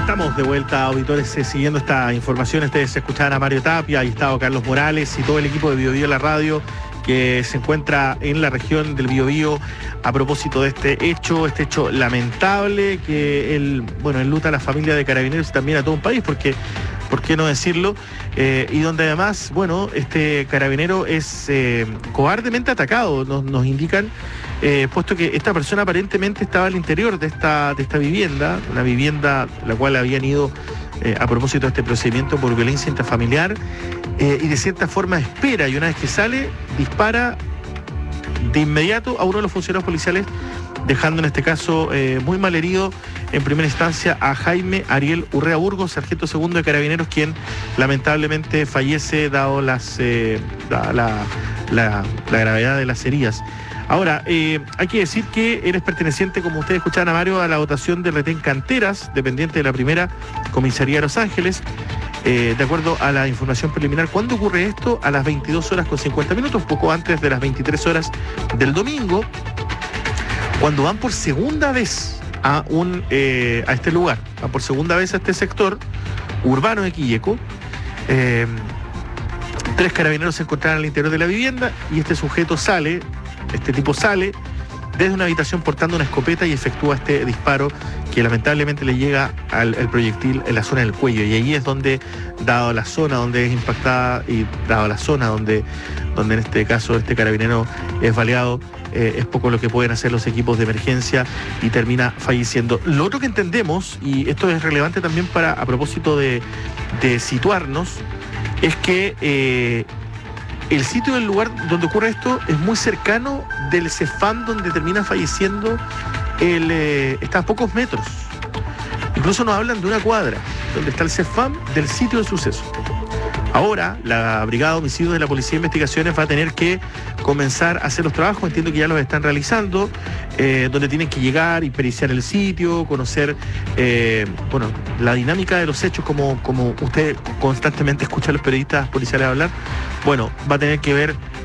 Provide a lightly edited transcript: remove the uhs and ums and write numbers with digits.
Estamos de vuelta, auditores, siguiendo esta información. Ustedes escuchaban a Mario Tapia, ahí estaba Carlos Morales y todo el equipo de Bio Bio La Radio, que se encuentra en la región del Biobío a propósito de este hecho lamentable que enluta a la familia de Carabineros y también a todo un país, porque, ¿por qué no decirlo? Y donde además, este carabinero es cobardemente atacado, nos indican, puesto que esta persona aparentemente estaba al interior de esta vivienda, una vivienda la cual habían ido a propósito de este procedimiento por violencia intrafamiliar, y de cierta forma espera, y una vez que sale, dispara de inmediato a uno de los funcionarios policiales, dejando en este caso muy mal herido en primera instancia a Jaime Ariel Urrea Burgos, sargento segundo de Carabineros, quien lamentablemente fallece dado la gravedad de las heridas. Ahora, hay que decir que eres perteneciente, como ustedes escuchaban a Mario, a la dotación del retén Canteras, dependiente de la primera comisaría de Los Ángeles. De acuerdo a la información preliminar, ¿cuándo ocurre esto? A las 22:50, poco antes de las 23 horas del domingo, cuando van por segunda vez a este lugar, van por segunda vez a este sector urbano de Quilleco. 3 carabineros se encontraron al interior de la vivienda y este tipo sale desde una habitación portando una escopeta y efectúa este disparo que lamentablemente le llega al proyectil en la zona del cuello, y ahí es donde, dado la zona donde es impactada y dado la zona donde en este caso este carabinero es baleado, es poco lo que pueden hacer los equipos de emergencia y termina falleciendo. Lo otro que entendemos, y esto es relevante también a propósito de situarnos, es que el sitio del lugar donde ocurre esto es muy cercano del CEFAM donde termina falleciendo, está a pocos metros. Incluso nos hablan de una cuadra donde está el CEFAM del sitio del suceso. Ahora, la Brigada de Homicidios de la Policía de Investigaciones va a tener que comenzar a hacer los trabajos, entiendo que ya los están realizando, donde tienen que llegar y periciar el sitio, conocer la dinámica de los hechos, como usted constantemente escucha a los periodistas policiales hablar. Va a tener que ver